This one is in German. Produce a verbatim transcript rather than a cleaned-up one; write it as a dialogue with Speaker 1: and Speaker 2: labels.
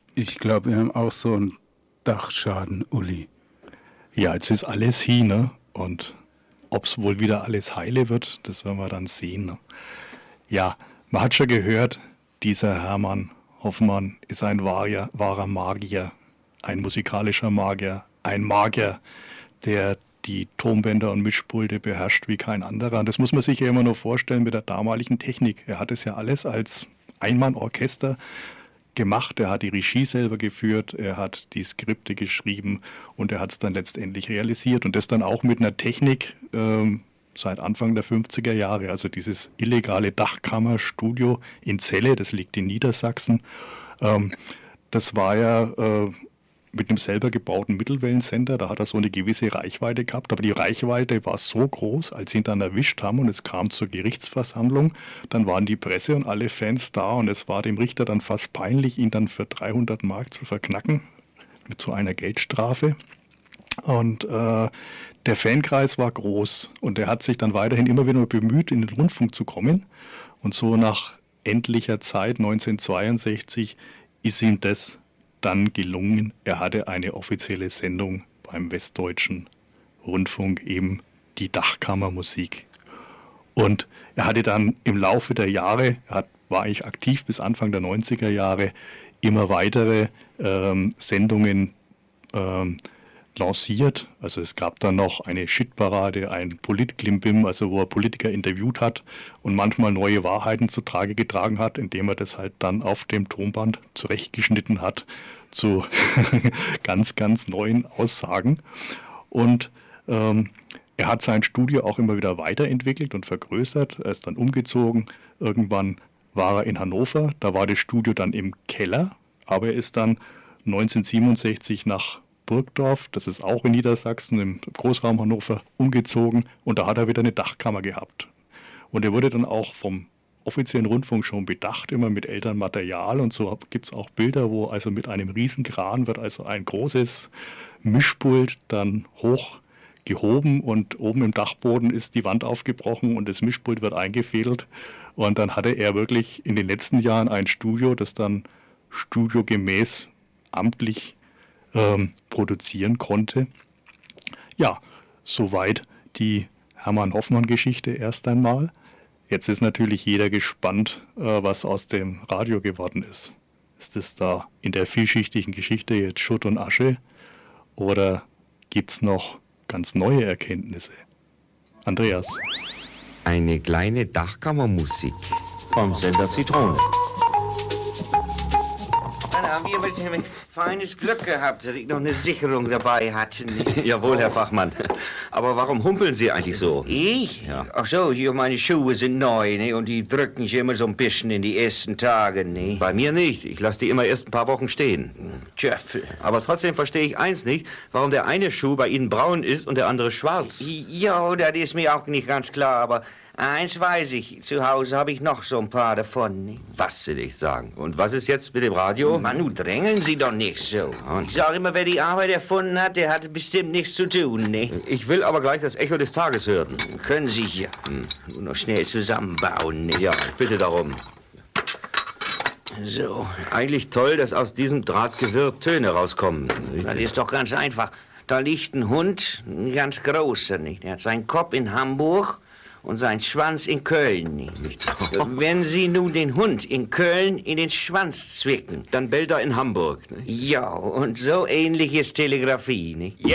Speaker 1: Ich glaube, wir haben auch so einen Dachschaden, Uli.
Speaker 2: Ja, jetzt ist alles hin, ne? Und ob es wohl wieder alles heile wird, das werden wir dann sehen. Ne? Ja, man hat schon gehört, dieser Hermann Hoffmann ist ein wahrer, wahrer Magier, ein musikalischer Magier, ein Magier, der die Tonbänder und Mischpulte beherrscht wie kein anderer. Und das muss man sich ja immer nur vorstellen mit der damaligen Technik. Er hat es ja alles als Einmann-Orchester gemacht, er hat die Regie selber geführt, er hat die Skripte geschrieben und er hat es dann letztendlich realisiert. Und das dann auch mit einer Technik ähm, seit Anfang der fünfziger Jahre. Also dieses illegale Dachkammerstudio in Celle, das liegt in Niedersachsen. Ähm, das war ja äh, mit einem selber gebauten Mittelwellensender, da hat er so eine gewisse Reichweite gehabt, aber die Reichweite war so groß, als sie ihn dann erwischt haben und es kam zur Gerichtsversammlung, dann waren die Presse und alle Fans da und es war dem Richter dann fast peinlich, ihn dann für dreihundert Mark zu verknacken, mit so einer Geldstrafe. Und äh, der Fankreis war groß und er hat sich dann weiterhin immer wieder bemüht, in den Rundfunk zu kommen. Und so nach endlicher Zeit, neunzehnhundertzweiundsechzig, ist ihm das dann gelungen. Er hatte eine offizielle Sendung beim Westdeutschen Rundfunk, eben die Dachkammermusik. Und er hatte dann im Laufe der Jahre, er hat, war eigentlich aktiv bis Anfang der neunziger Jahre, immer weitere ähm, Sendungen ähm, lanciert. Also es gab dann noch eine Shitparade, ein Politklimbim, also wo er Politiker interviewt hat und manchmal neue Wahrheiten zutage getragen hat, indem er das halt dann auf dem Tonband zurechtgeschnitten hat zu ganz, ganz neuen Aussagen. Und ähm, er hat sein Studio auch immer wieder weiterentwickelt und vergrößert. Er ist dann umgezogen. Irgendwann war er in Hannover. Da war das Studio dann im Keller. Aber er ist dann neunzehnhundertsiebenundsechzig nach Burgdorf, das ist auch in Niedersachsen, im Großraum Hannover, umgezogen. Und da hat er wieder eine Dachkammer gehabt. Und er wurde dann auch vom offiziellen Rundfunk schon bedacht, immer mit älterem Material. Und so gibt es auch Bilder, wo also mit einem Riesenkran wird also ein großes Mischpult dann hoch gehoben und oben im Dachboden ist die Wand aufgebrochen und das Mischpult wird eingefädelt. Und dann hatte er wirklich in den letzten Jahren ein Studio, das dann studiogemäß amtlich ähm, produzieren konnte. Ja, soweit die Hermann-Hoffmann-Geschichte erst einmal. Jetzt ist natürlich jeder gespannt, äh, was aus dem Radio geworden ist. Ist es da in der vielschichtigen Geschichte jetzt Schutt und Asche oder gibt es noch ganz neue Erkenntnisse? Andreas.
Speaker 3: Eine kleine Dachkammermusik vom Sender Zitrone.
Speaker 4: Dann haben wir mit dem feines Glück gehabt, dass ich noch eine Sicherung dabei hatte.
Speaker 3: Jawohl, Herr Fachmann. Aber warum humpeln Sie eigentlich so?
Speaker 4: Ich?
Speaker 3: Ja.
Speaker 4: Ach so, hier, meine Schuhe sind neu, ne? Und die drücken sich immer so ein bisschen in die ersten Tage, ne?
Speaker 3: Bei mir nicht. Ich lasse die immer erst ein paar Wochen stehen.
Speaker 4: Tjöffel.
Speaker 3: Aber trotzdem verstehe ich eins nicht, warum der eine Schuh bei Ihnen braun ist und der andere schwarz.
Speaker 4: Ja, das ist mir auch nicht ganz klar, aber eins weiß ich, zu Hause habe ich noch so ein paar davon. Ne?
Speaker 3: Was Sie nicht sagen. Und was ist jetzt mit dem Radio?
Speaker 4: Manu, drängeln Sie doch nicht so. Ich sage immer, wer die Arbeit erfunden hat, der hat bestimmt nichts zu tun, ne?
Speaker 3: Ich will aber gleich das Echo des Tages hören.
Speaker 4: Können Sie ja. Hm. Nur noch schnell zusammenbauen, ne?
Speaker 3: Ja, ich bitte darum.
Speaker 4: So.
Speaker 3: Eigentlich toll, dass aus diesem Drahtgewirr Töne rauskommen.
Speaker 4: Das ist doch ganz einfach. Da liegt ein Hund, ein ganz großer, nicht? Der hat seinen Kopf in Hamburg und seinen Schwanz in Köln. Nicht? Wenn Sie nun den Hund in Köln in den Schwanz zwicken,
Speaker 3: dann bellt er in Hamburg. Ne?
Speaker 4: Ja, und so ähnlich ist Telegrafie, nicht?